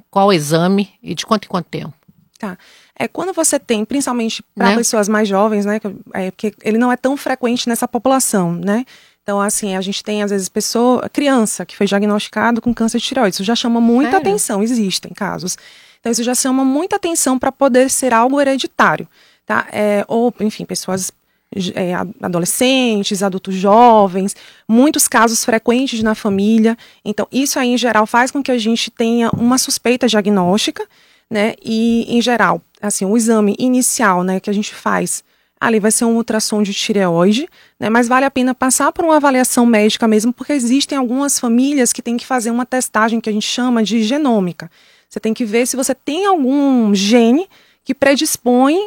Qual o exame e de quanto em quanto tempo? Tá. Quando você tem, principalmente para pessoas mais jovens, né? Porque ele não é tão frequente nessa população, né? Então, assim, a gente tem, às vezes, criança que foi diagnosticado com câncer de tireoide. Isso já chama muita atenção, existem casos. Então, isso já chama muita atenção para poder ser algo hereditário, tá? Ou, enfim, pessoas adolescentes, adultos jovens, muitos casos frequentes na família. Então, isso aí, em geral, faz com que a gente tenha uma suspeita diagnóstica, né? E, em geral, assim, o exame inicial, né, que a gente faz ali vai ser um ultrassom de tireoide, né? Mas vale a pena passar por uma avaliação médica mesmo, porque existem algumas famílias que têm que fazer uma testagem que a gente chama de genômica. Você tem que ver se você tem algum gene que predispõe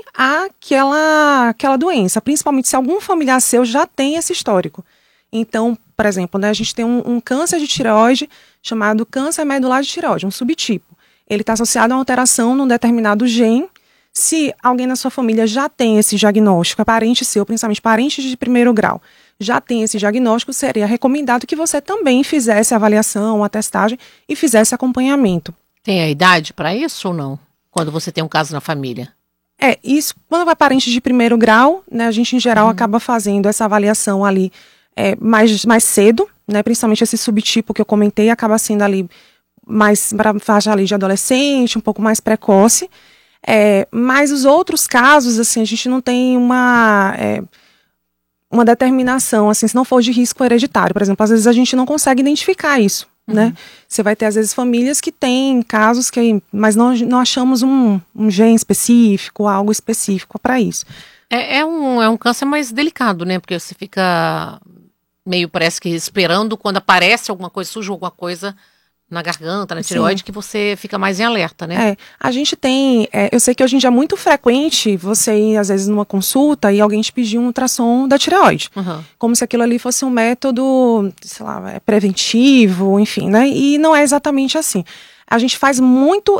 àquela doença, principalmente se algum familiar seu já tem esse histórico. Então, por exemplo, né, a gente tem um câncer de tireoide chamado câncer medular de tireoide, um subtipo. Ele está associado a uma alteração num determinado gene. Se alguém na sua família já tem esse diagnóstico, parente seu, principalmente parente de primeiro grau, já tem esse diagnóstico, seria recomendado que você também fizesse a avaliação, a testagem e fizesse acompanhamento. Tem a idade para isso ou não? Quando você tem um caso na família? Isso, quando vai parente de primeiro grau, né, a gente em geral acaba fazendo essa avaliação ali mais cedo, né, principalmente esse subtipo que eu comentei, acaba sendo ali mais para faixa ali de adolescente, um pouco mais precoce. Mas os outros casos, assim, a gente não tem uma determinação, assim, se não for de risco hereditário. Por exemplo, às vezes a gente não consegue identificar isso, né? Você vai ter, às vezes, famílias que têm casos mas não achamos um gene específico, algo específico para isso. É um câncer mais delicado, né? Porque você fica meio, parece que esperando quando aparece alguma coisa, surge alguma coisa na garganta, na tireoide, que você fica mais em alerta, né? A gente tem, eu sei que hoje em dia é muito frequente você ir, às vezes, numa consulta e alguém te pedir um ultrassom da tireoide. Como se aquilo ali fosse um método, sei lá, preventivo, enfim, né? E não é exatamente assim. A gente faz muito,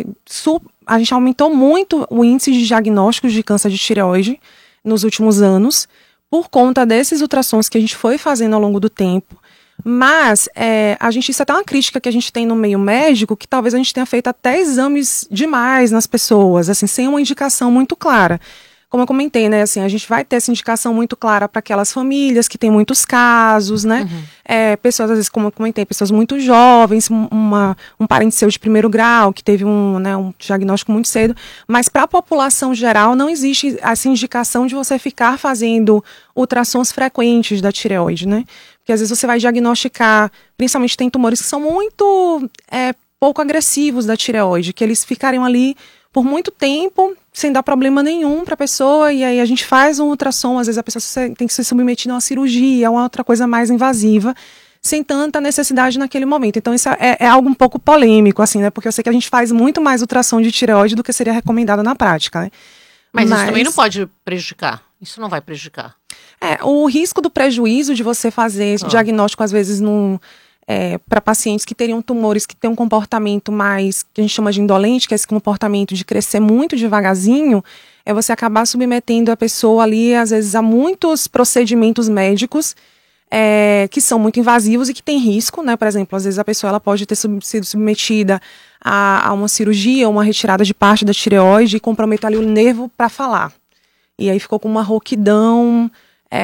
a gente aumentou muito o índice de diagnósticos de câncer de tireoide nos últimos anos, por conta desses ultrassons que a gente foi fazendo ao longo do tempo. Mas isso é até uma crítica que a gente tem no meio médico, que talvez a gente tenha feito até exames demais nas pessoas, assim, sem uma indicação muito clara. Como eu comentei, né, assim, a gente vai ter essa indicação muito clara para aquelas famílias que têm muitos casos, né? Pessoas, às vezes, como eu comentei, pessoas muito jovens, um parente seu de primeiro grau, que teve um diagnóstico muito cedo. Mas para a população geral, não existe essa indicação de você ficar fazendo ultrassons frequentes da tireoide, né? Porque às vezes você vai diagnosticar, principalmente tem tumores que são muito pouco agressivos da tireoide, que eles ficariam ali por muito tempo, sem dar problema nenhum para a pessoa, e aí a gente faz um ultrassom, às vezes a pessoa tem que ser submetida a uma cirurgia, uma outra coisa mais invasiva, sem tanta necessidade naquele momento. Então isso é algo um pouco polêmico, assim, né? Porque eu sei que a gente faz muito mais ultrassom de tireoide do que seria recomendado na prática, né? Mas isso também não pode prejudicar, isso não vai prejudicar. O risco do prejuízo de você fazer esse diagnóstico, às vezes, para pacientes que teriam tumores que têm um comportamento mais, que a gente chama de indolente, que é esse comportamento de crescer muito devagarzinho, você acabar submetendo a pessoa ali, às vezes, a muitos procedimentos médicos que são muito invasivos e que têm risco, né? Por exemplo, às vezes a pessoa ela pode ter sido submetida a uma cirurgia, uma retirada de parte da tireoide e comprometer ali o nervo para falar. E aí ficou com uma rouquidão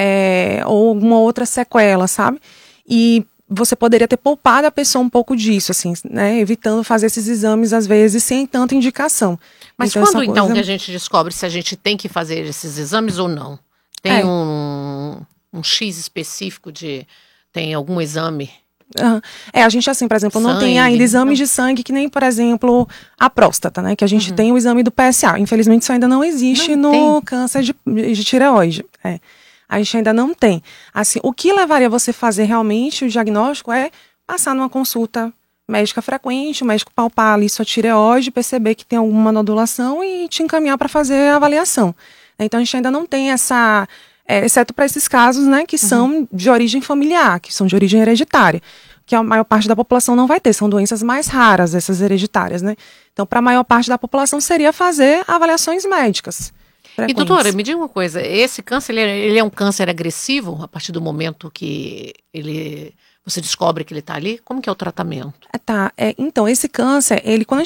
ou alguma outra sequela, sabe? E você poderia ter poupado a pessoa um pouco disso, assim, né? Evitando fazer esses exames, às vezes, sem tanta indicação. Mas então, quando, então, que a gente descobre se a gente tem que fazer esses exames ou não? Tem um X específico tem algum exame? A gente, assim, por exemplo, não tem ainda exames de sangue que nem, por exemplo, a próstata, né? Que a gente tem o exame do PSA. Infelizmente, isso ainda não existe no câncer de tireoide. A gente ainda não tem. Assim, o que levaria você a fazer realmente o diagnóstico é passar numa consulta médica frequente, o médico palpar ali sua tireoide, perceber que tem alguma nodulação e te encaminhar para fazer a avaliação. Então, a gente ainda não tem exceto para esses casos, né, que são de origem familiar, que são de origem hereditária, que a maior parte da população não vai ter, são doenças mais raras, essas hereditárias, né? Então, para a maior parte da população seria fazer avaliações médicas. E doutora, me diga uma coisa, esse câncer, ele é um câncer agressivo a partir do momento que você descobre que ele está ali? Como que é o tratamento? Então, esse câncer, quando a